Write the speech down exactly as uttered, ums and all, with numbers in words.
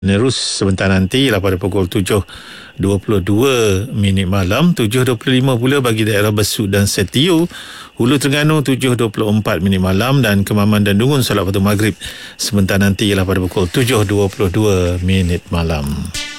Terus sebentar nanti lah pada pukul tujuh dua puluh dua minit malam, tujuh dua puluh lima pula bagi daerah Besut dan Setiu, Hulu Terengganu tujuh dua puluh empat minit malam, dan Kemaman dan Dungun solat waktu maghrib sebentar nanti ialah pada pukul tujuh dua puluh dua minit malam.